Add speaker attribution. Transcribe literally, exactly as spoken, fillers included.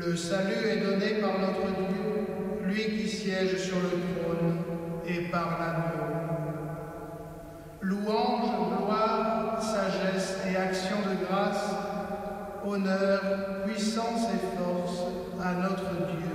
Speaker 1: Le salut est donné par notre Dieu, lui qui siège sur le trône, et par l'agneau. Louange, gloire, sagesse et action de grâce, honneur, puissance et force à notre Dieu